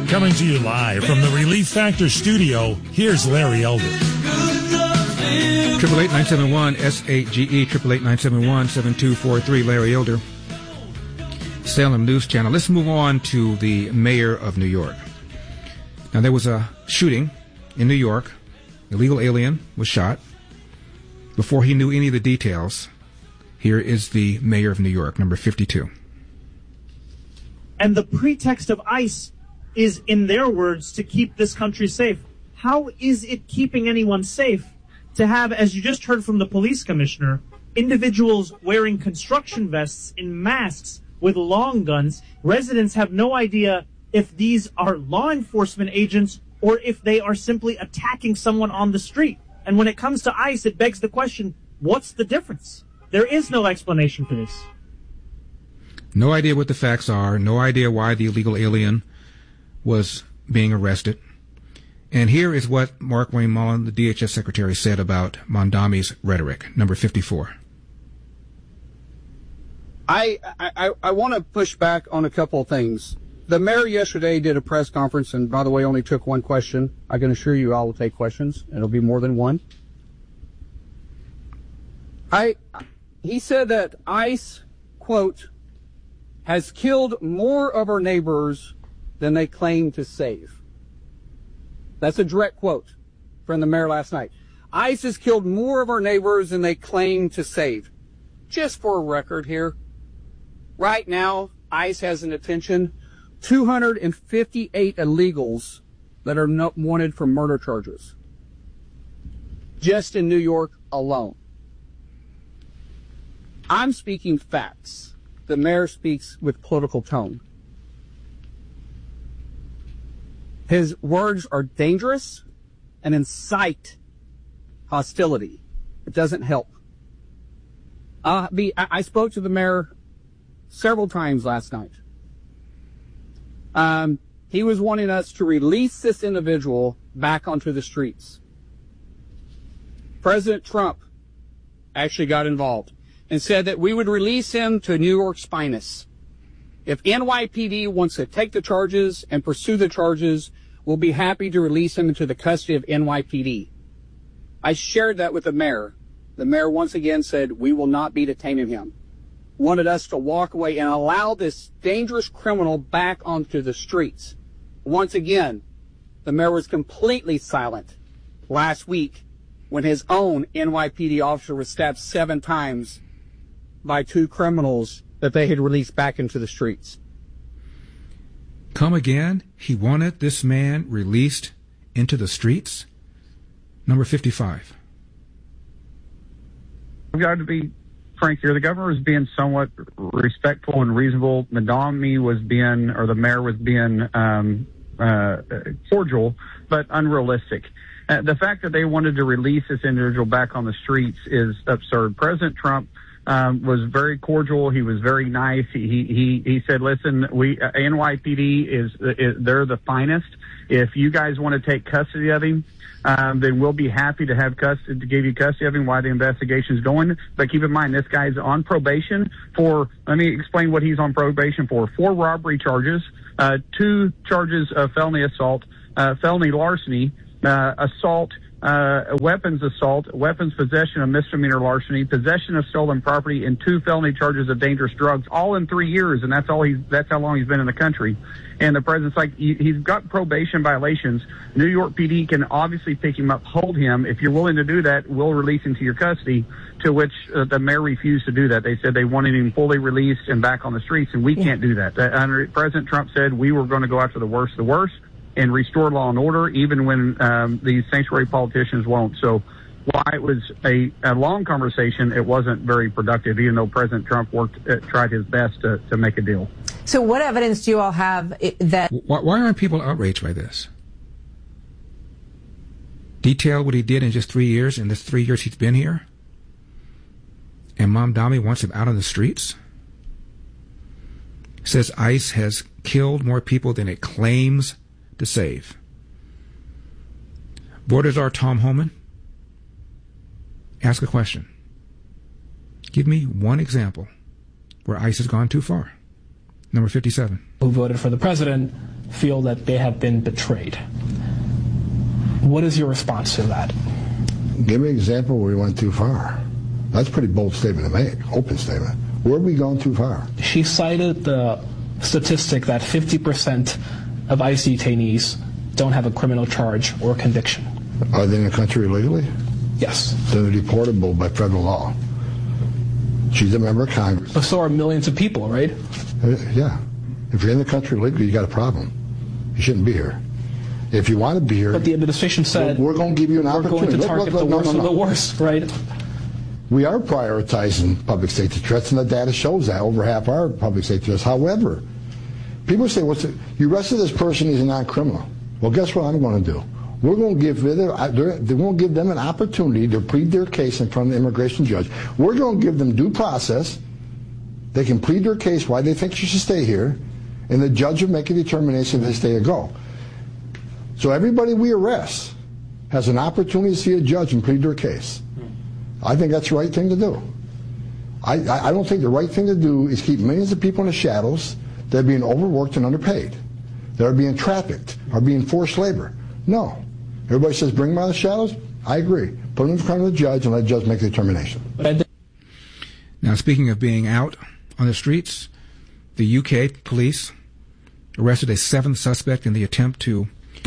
Coming to you live from the Relief Factor studio, here's Larry Elder. 888-971-SAGE, 888-971-7243, Larry Elder, Salem News Channel. Let's move on to the mayor of New York. Now, there was a shooting in New York. An illegal alien was shot. Before he knew any of the details, here is the mayor of New York, number 52. And the pretext of ICE is, in their words, to keep this country safe. How is it keeping anyone safe to have, as you just heard from the police commissioner, individuals wearing construction vests in masks with long guns? Residents have no idea if these are law enforcement agents or if they are simply attacking someone on the street. And when it comes to ICE, it begs the question, what's the difference? There is no explanation for this. No idea what the facts are. No idea why the illegal alien was being arrested. And here is what Mark Wayne Mullen, the DHS secretary, said about Mondami's rhetoric, number 54. I want to push back on a couple of things. The mayor yesterday did a press conference, and by the way, only took one question. I can assure you I will take questions. It'll be more than one. He said that ICE, quote, has killed more of our neighbors than they claim to save. That's a direct quote from the mayor last night. ICE has killed more of our neighbors than they claim to save. Just for a record here, right now, ICE has in detention 258 illegals that are not wanted for murder charges. Just in New York alone. I'm speaking facts. The mayor speaks with political tone. His words are dangerous and incite hostility. It doesn't help. I spoke to the mayor several times last night. He was wanting us to release this individual back onto the streets. President Trump actually got involved and said that we would release him to New York's finest. If NYPD wants to take the charges and pursue the charges, we'll be happy to release him into the custody of NYPD. I shared that with the mayor. The mayor once again said we will not be detaining him. Wanted us to walk away and allow this dangerous criminal back onto the streets. Once again, the mayor was completely silent last week when his own NYPD officer was stabbed 7 times by 2 criminals that they had released back into the streets. Come again? He wanted this man released into the streets? Number 55. I've got to be frank here. The governor was being somewhat respectful and reasonable. Mondami was being, or the mayor was being cordial, but unrealistic. The fact that they wanted to release this individual back on the streets is absurd. President Trump was very cordial. He was very nice. He said, listen, NYPD they're the finest. If you guys want to take custody of him, then we'll be happy to have custody, to give you custody of him while the investigation is going. But keep in mind, this guy's on probation for, let me explain what he's on probation for. 4 robbery charges, 2 charges of felony assault, felony larceny, assault, weapons assault, weapons possession of misdemeanor larceny, possession of stolen property, and 2 felony charges of dangerous drugs, all in 3 years, and that's how long he's been in the country. And the president's like, he's got probation violations. New York PD can obviously pick him up, hold him. If you're willing to do that, we'll release him to your custody, to which the mayor refused to do that. They said they wanted him fully released and back on the streets, and we can't do that. President Trump said we were going to go after the worst of the worst and restore law and order, even when these sanctuary politicians won't. So while it was a long conversation, it wasn't very productive, even though President Trump tried his best to make a deal. So what evidence do you all have that... Why aren't people outraged by this? Detail what he did in just 3 years, in the 3 years he's been here? And Mondami wants him out on the streets? Says ICE has killed more people than it claims to save. Border Czar Tom Homan, ask a question. Give me one example where ICE has gone too far. Number 57. Who voted for the president feel that they have been betrayed. What is your response to that? Give me an example where we went too far. That's a pretty bold statement to make, open statement. Where have we gone too far? She cited the statistic that 50% of ICE detainees don't have a criminal charge or conviction. Are they in the country illegally? Yes. Then they're deportable by federal law. She's a member of Congress. But so are millions of people, right? Yeah. If you're in the country illegally, you got a problem. You shouldn't be here. If you want to be here... But the administration said... We're going to give you an opportunity. We're going to target the worst of the worst, right? We are prioritizing public safety threats, and the data shows that. Over half our public safety threats. However, people say, you arrested this person, he's a non-criminal. Well, guess what I'm going to do? We're going to give them an opportunity to plead their case in front of the immigration judge. We're going to give them due process. They can plead their case why they think you should stay here, and the judge will make a determination if they stay or go. So everybody we arrest has an opportunity to see a judge and plead their case. I think that's the right thing to do. I don't think the right thing to do is keep millions of people in the shadows that are being overworked and underpaid, that are being trafficked, are being forced labor. No. Everybody says bring them out of the shadows. I agree. Put them in front of the judge and let the judge make the determination. Now, speaking of being out on the streets, the UK police arrested a seventh suspect in the attempt to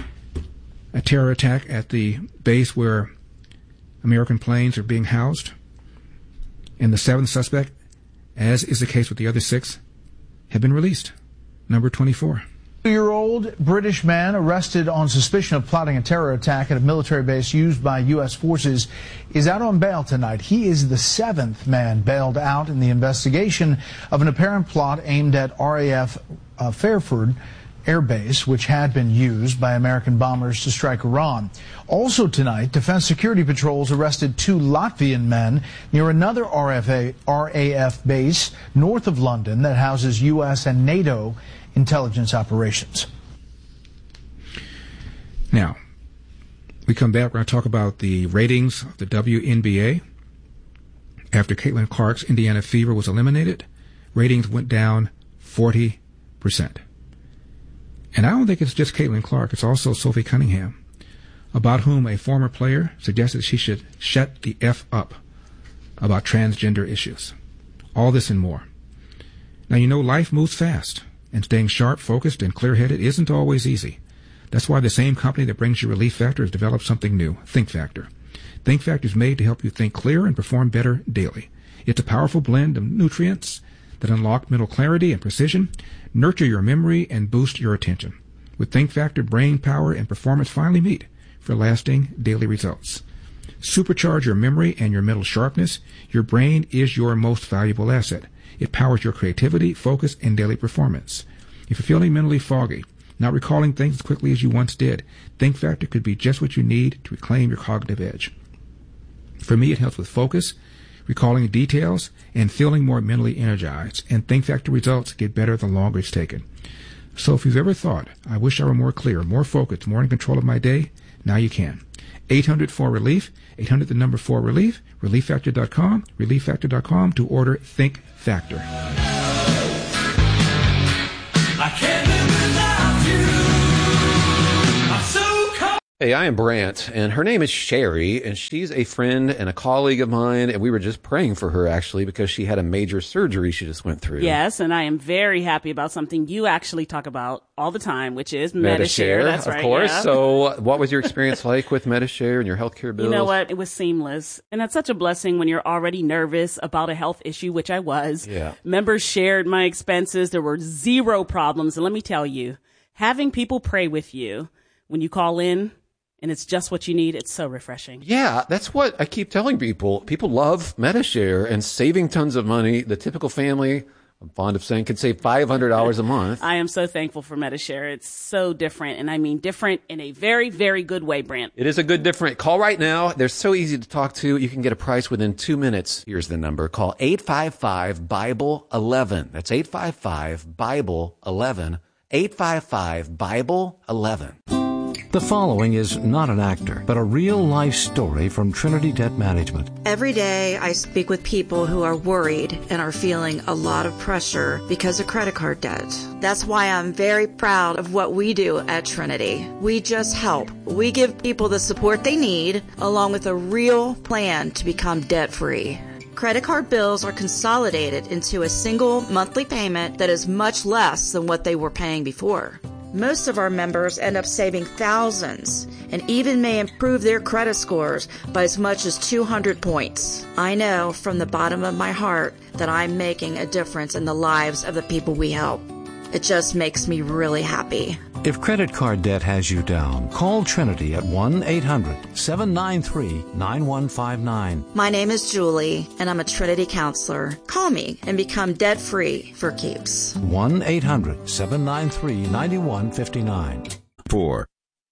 a terror attack at the base where American planes are being housed. And the seventh suspect, as is the case with the other six, have been released. Number 24. 2-year-old British man arrested on suspicion of plotting a terror attack at a military base used by U.S. forces is out on bail tonight. He is the seventh man bailed out in the investigation of an apparent plot aimed at RAF Fairford Air Base, which had been used by American bombers to strike Iran. Also tonight, Defense Security Patrols arrested 2 Latvian men near another RAF base north of London that houses U.S. and NATO intelligence operations. Now, we come back, we're going to talk about the ratings of the WNBA. After Caitlin Clark's Indiana Fever was eliminated, ratings went down 40%. And I don't think it's just Caitlin Clark, it's also Sophie Cunningham, about whom a former player suggested she should shut the F up about transgender issues. All this and more. Now, you know, life moves fast, and staying sharp, focused, and clear-headed isn't always easy. That's why the same company that brings you Relief Factor has developed something new, Think Factor. Think Factor is made to help you think clear and perform better daily. It's a powerful blend of nutrients that unlock mental clarity and precision, nurture your memory, and boost your attention. With Think Factor, brain power and performance finally meet for lasting daily results. Supercharge your memory and your mental sharpness. Your brain is your most valuable asset. It powers your creativity, focus, and daily performance. If you're feeling mentally foggy, not recalling things as quickly as you once did, Think Factor could be just what you need to reclaim your cognitive edge. For me, it helps with focus, recalling details, and feeling more mentally energized. And Think Factor results get better the longer it's taken. So if you've ever thought, I wish I were more clear, more focused, more in control of my day, now you can. 800-4-RELIEF, 800-4-RELIEF, ReliefFactor.com, ReliefFactor.com to order Think Factor. I can't live without you. I'm so cold. Hey, I am Brant, and her name is Sherry, and she's a friend and a colleague of mine, and we were just praying for her, actually, because she had a major surgery she just went through. Yes, and I am very happy about something you actually talk about all the time, which is Medi-Share. That's right, of course. Yeah. So what was your experience like with Medi-Share and your healthcare bills? You know what? It was seamless. And that's such a blessing when you're already nervous about a health issue, which I was. Yeah. Members shared my expenses. There were zero problems. And let me tell you, having people pray with you when you call in, and it's just what you need, it's so refreshing. Yeah, that's what I keep telling people. People love Medi-Share and saving tons of money. The typical family, I'm fond of saying, can save $500 a month. I am so thankful for Medi-Share. It's so different, and I mean different in a very, very good way, Brant. It is a good different. Call right now. They're so easy to talk to. You can get a price within 2 minutes. Here's the number. Call 855-BIBLE-11. That's 855-BIBLE-11. 855-BIBLE-11. The following is not an actor, but a real-life story from Trinity Debt Management. Every day I speak with people who are worried and are feeling a lot of pressure because of credit card debt. That's why I'm very proud of what we do at Trinity. We just help. We give people the support they need, along with a real plan to become debt-free. Credit card bills are consolidated into a single monthly payment that is much less than what they were paying before. Most of our members end up saving thousands and even may improve their credit scores by as much as 200 points. I know from the bottom of my heart that I'm making a difference in the lives of the people we help. It just makes me really happy. If credit card debt has you down, call Trinity at 1-800-793-9159. My name is Julie, and I'm a Trinity counselor. Call me and become debt-free for keeps. 1-800-793-9159. 4.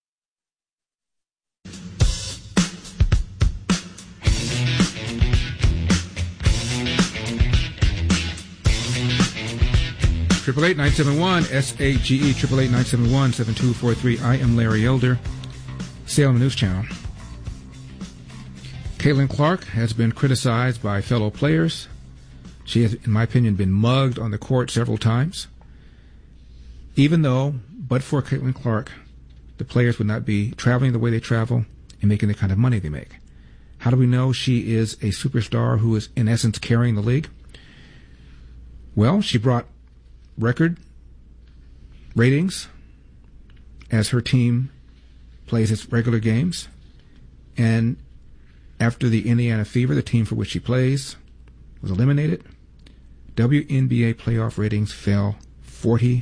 888-971-SAGE, 888-971-7243. I am Larry Elder, Salem News Channel. Caitlin Clark has been criticized by fellow players. She has, in my opinion, been mugged on the court several times. Even though, but for Caitlin Clark, the players would not be traveling the way they travel and making the kind of money they make. How do we know she is a superstar who is, in essence, carrying the league? Well, she brought record ratings as her team plays its regular games. And after the Indiana Fever, the team for which she plays, was eliminated, WNBA playoff ratings fell 40%.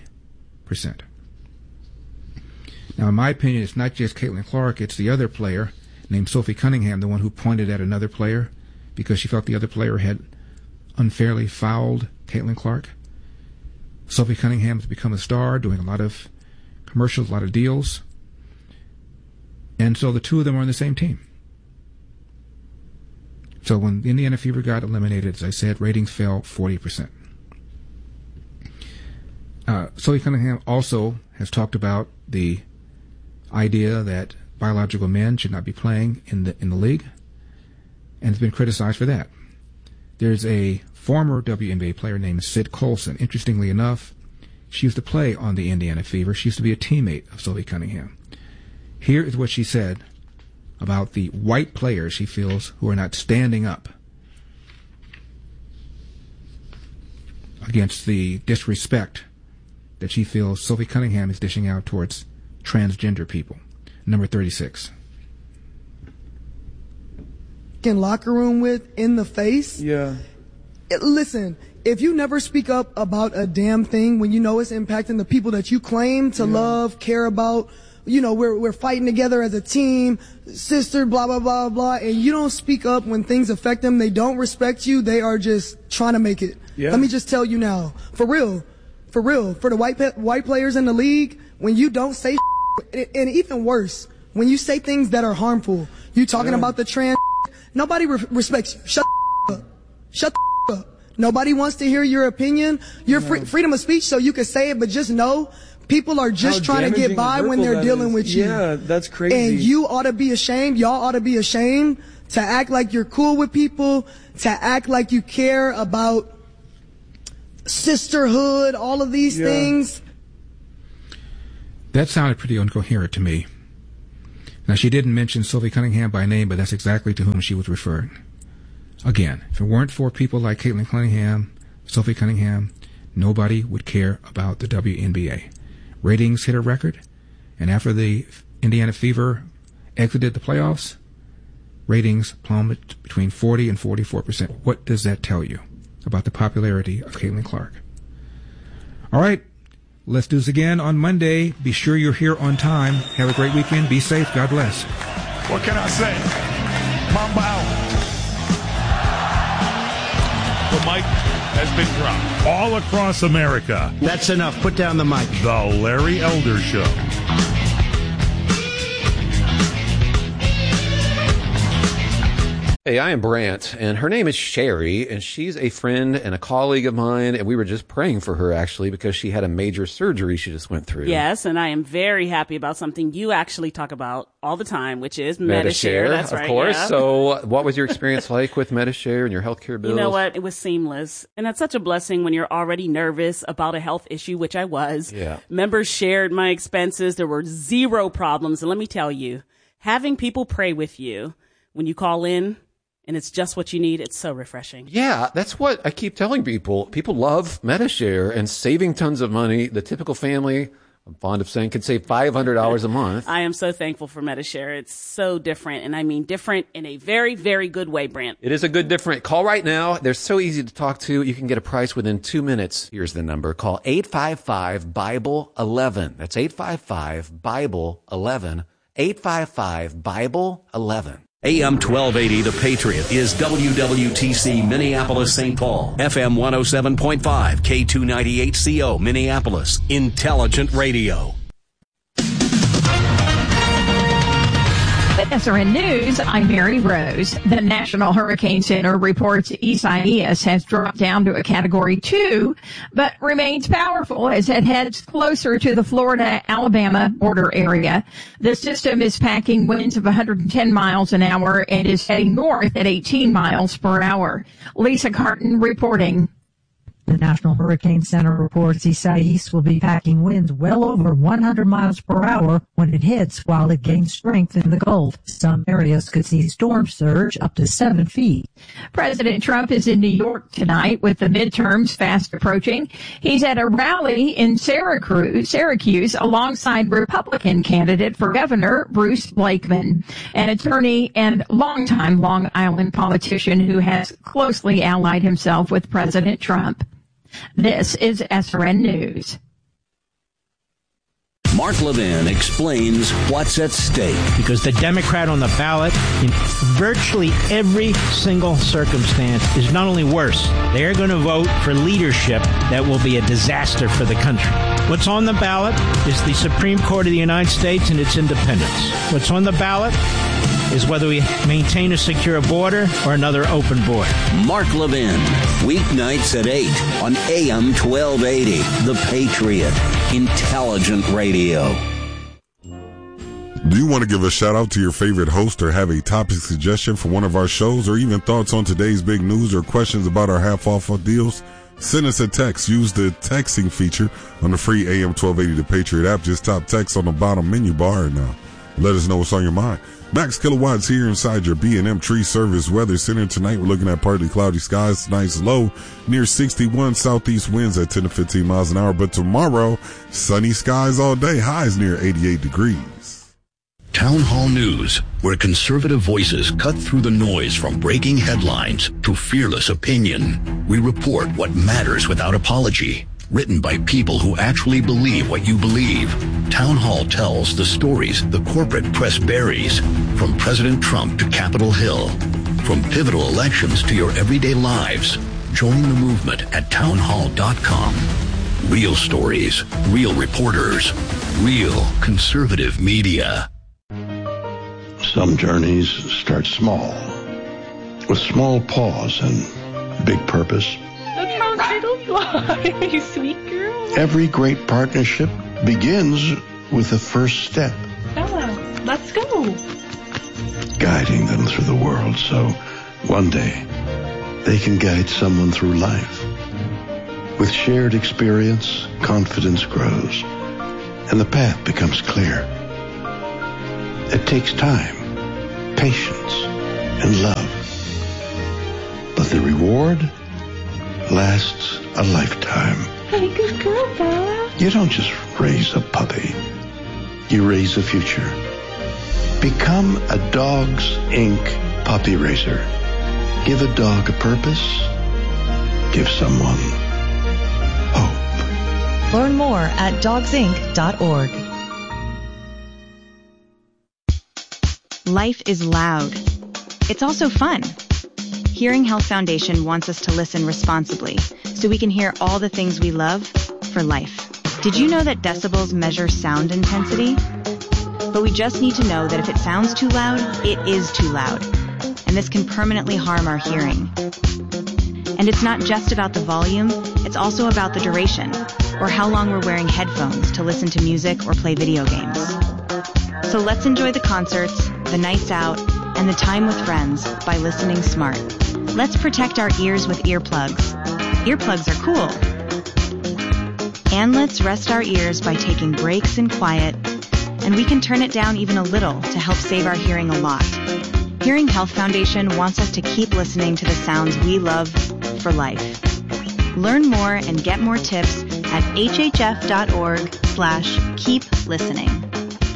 Now, in my opinion, it's not just Caitlin Clark, it's the other player named Sophie Cunningham, the one who pointed at another player because she felt the other player had unfairly fouled Caitlin Clark. Sophie Cunningham has become a star, doing a lot of commercials, a lot of deals. And so the two of them are on the same team. So when the Indiana Fever got eliminated, as I said, ratings fell 40%. Sophie Cunningham also has talked about the idea that biological men should not be playing in the league, and has been criticized for that. There's a former WNBA player named Sid Colson. Interestingly enough, she used to play on the Indiana Fever. She used to be a teammate of Sophie Cunningham. Here is what she said about the white players she feels who are not standing up against the disrespect that she feels Sophie Cunningham is dishing out towards transgender people. Number 36. In locker room with in the face. Yeah. Listen, if you never speak up about a damn thing when you know it's impacting the people that you claim to love, care about, you know, we're fighting together as a team, sister, blah, blah, blah, blah, and you don't speak up when things affect them, they don't respect you, they are just trying to make it. Yeah. Let me just tell you now, for real, for the white players in the league, when you don't say and even worse, when you say things that are harmful, you talking about the trans, nobody respects you. Shut up. Shut up. Nobody wants to hear your opinion. Your freedom of speech, so you can say it, but just know people are just trying to get by when they're dealing with you. Yeah, that's crazy. And you ought to be ashamed. Y'all ought to be ashamed to act like you're cool with people, to act like you care about sisterhood, all of these things. That sounded pretty incoherent to me. Now, she didn't mention Sophie Cunningham by name, but that's exactly to whom she was referring. Again, if it weren't for people like Caitlin Cunningham, Sophie Cunningham, nobody would care about the WNBA. Ratings hit a record, and after the Indiana Fever exited the playoffs, ratings plummeted between 40 and 44%. What does that tell you about the popularity of Caitlin Clark? All right, let's do this again on Monday. Be sure you're here on time. Have a great weekend. Be safe. God bless. What can I say? Mamba out. The mic has been dropped. All across America. That's enough. Put down the mic. The Larry Elder Show. Hey, I am Brant, and her name is Sherry, and she's a friend and a colleague of mine, and we were just praying for her, actually, because she had a major surgery she just went through. Yes, and I am very happy about something you actually talk about all the time, which is Medi-Share. That's right, of course. yeah. So what was your experience like with Medi-Share and your healthcare bills? You know what? It was seamless. And that's such a blessing when you're already nervous about a health issue, which I was. Yeah. Members shared my expenses. There were zero problems. And let me tell you, having people pray with you when you call in, and it's just what you need, it's so refreshing. Yeah, that's what I keep telling people. People love Medi-Share and saving tons of money. The typical family, I'm fond of saying, could save $500 a month. I am so thankful for Medi-Share. It's so different, and I mean different in a very, very good way, Brant. It is a good different. Call right now. They're so easy to talk to. You can get a price within 2 minutes. Here's the number. Call 855-BIBLE-11. That's 855-BIBLE-11. 855-BIBLE-11. AM 1280, The Patriot, is WWTC Minneapolis, St. Paul. FM 107.5, K298CO, Minneapolis. Intelligent radio. With SRN News, I'm Mary Rose. The National Hurricane Center reports Isaias has dropped down to a Category 2, but remains powerful as it heads closer to the Florida-Alabama border area. The system is packing winds of 110 miles an hour and is heading north at 18 miles per hour. Lisa Carton reporting. The National Hurricane Center reports Isaias will be packing winds well over 100 miles per hour when it hits while it gains strength in the Gulf. Some areas could see storm surge up to 7 feet. President Trump is in New York tonight with the midterms fast approaching. He's at a rally in Syracuse alongside Republican candidate for governor Bruce Blakeman, an attorney and longtime Long Island politician who has closely allied himself with President Trump. This is SRN News. Mark Levin explains what's at stake. Because the Democrat on the ballot in virtually every single circumstance is not only worse, they're going to vote for leadership that will be a disaster for the country. What's on the ballot is the Supreme Court of the United States and its independence. What's on the ballot is whether we maintain a secure border or another open border. Mark Levin, weeknights at 8 on AM 1280, The Patriot, Intelligent Radio. Do you want to give a shout out to your favorite host or have a topic suggestion for one of our shows or even thoughts on today's big news or questions about our half-off deals? Send us a text. Use the texting feature on the free AM 1280 The Patriot app. Just tap text on the bottom menu bar and let us know what's on your mind. Max Kilowatts here inside your B&M Tree Service Weather Center. Tonight we're looking at partly cloudy skies, nice low near 61, southeast winds at 10 to 15 miles an hour. But tomorrow, sunny skies all day, highs near 88 degrees. Town Hall News, where conservative voices cut through the noise from breaking headlines to fearless opinion. We report what matters without apology. Written by people who actually believe what you believe. Town Hall tells the stories the corporate press buries, from President Trump to Capitol Hill, from pivotal elections to your everyday lives. Join the movement at townhall.com. Real stories, real reporters, real conservative media. Some journeys start small, with small pause and big purpose. Look how little you are, you sweet girl. Every great partnership begins with the first step. Bella, let's go. Guiding them through the world so one day they can guide someone through life. With shared experience, confidence grows, and the path becomes clear. It takes time, patience, and love. But the reward lasts a lifetime. Hey, good girl, Bella. You don't just raise a puppy. You raise a future. Become a Dogs Inc. puppy raiser. Give a dog a purpose. Give someone hope. Learn more at dogsinc.org. Life is loud. It's also fun. Hearing Health Foundation wants us to listen responsibly so we can hear all the things we love for life. Did you know that decibels measure sound intensity? But we just need to know that if it sounds too loud, it is too loud. And and this can permanently harm our hearing. And it's not just about the volume, it's also about the duration, or how long we're wearing headphones to listen to music or play video games. So let's enjoy the concerts, the nights out, and the time with friends by listening smart. Let's protect our ears with earplugs. Earplugs are cool. And let's rest our ears by taking breaks in quiet, and we can turn it down even a little to help save our hearing a lot. Hearing Health Foundation wants us to keep listening to the sounds we love for life. Learn more and get more tips at hhf.org/keep listening.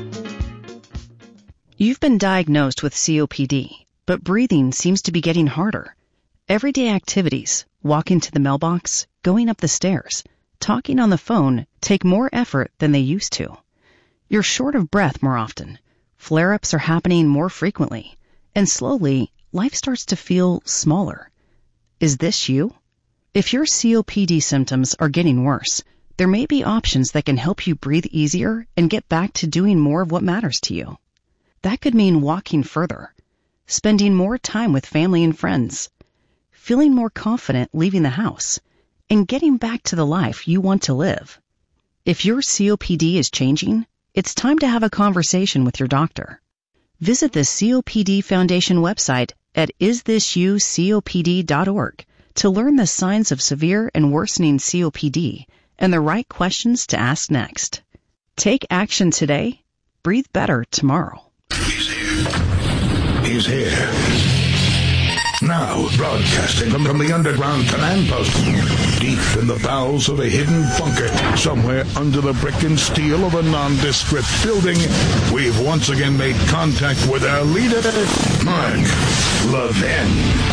You've been diagnosed with COPD, but breathing seems to be getting harder. Everyday activities, walking to the mailbox, going up the stairs, talking on the phone take more effort than they used to. You're short of breath more often. Flare-ups are happening more frequently. And slowly, life starts to feel smaller. Is this you? If your COPD symptoms are getting worse, there may be options that can help you breathe easier and get back to doing more of what matters to you. That could mean walking further, spending more time with family and friends, feeling more confident leaving the house, and getting back to the life you want to live. If your COPD is changing, it's time to have a conversation with your doctor. Visit the COPD Foundation website at isthisyoucopd.org to learn the signs of severe and worsening COPD and the right questions to ask next. Take action today. Breathe better tomorrow. He's here. Now, broadcasting from the underground command post, deep in the bowels of a hidden bunker, somewhere under the brick and steel of a nondescript building, we've once again made contact with our leader, Mark Levin.